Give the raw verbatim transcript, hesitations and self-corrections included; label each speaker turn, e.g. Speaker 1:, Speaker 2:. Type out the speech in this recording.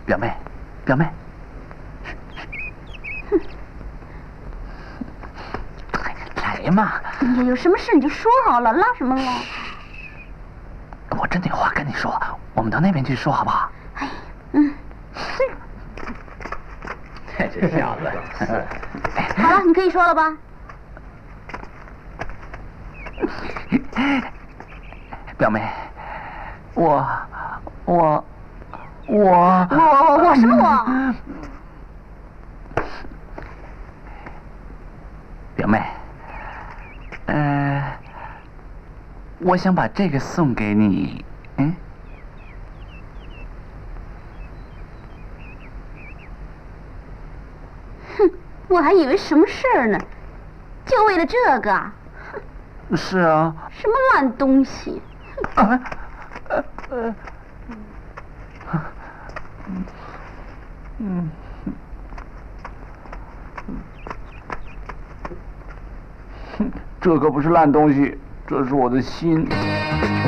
Speaker 1: 表妹，表妹。来嘛！
Speaker 2: 哎呀，有什么事你就说好了，拉什么拉？
Speaker 1: 我真的有话跟你说，我们到那边去说好不好？
Speaker 2: 哎，嗯。
Speaker 1: 这小子。
Speaker 2: 好了，你可以说了吧？
Speaker 1: 表妹，我，我，我，
Speaker 2: 我我什么我？
Speaker 1: 表妹，呃，我想把这个送给你，嗯。
Speaker 2: 哼，我还以为什么事儿呢，就为了这个啊？
Speaker 1: 是啊。
Speaker 2: 什么烂东西！
Speaker 1: 啊，呃呃，嗯，这可不是烂东西，这是我的心。